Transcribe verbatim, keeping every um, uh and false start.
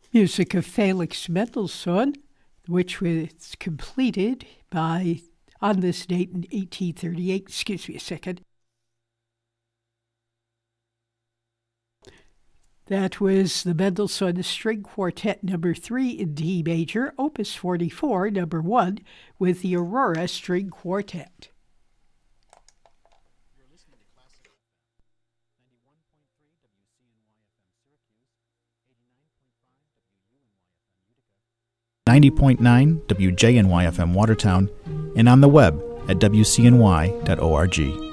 Music of Felix Mendelssohn, which was completed by on this date in eighteen thirty-eight. Excuse me a second. That was the Mendelssohn String Quartet number three in D major, opus forty-four, number one, with the Aurora String Quartet. ninety point nine W J N Y F M Watertown, and on the web at W C N Y dot org.